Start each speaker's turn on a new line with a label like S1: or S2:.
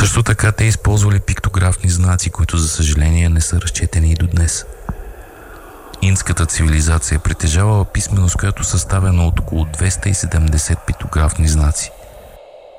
S1: Също така те използвали пиктографни знаци, които за съжаление не са разчетени и до днес. Индската цивилизация притежавала писменост, която съставена от около 270 пиктографни знаци.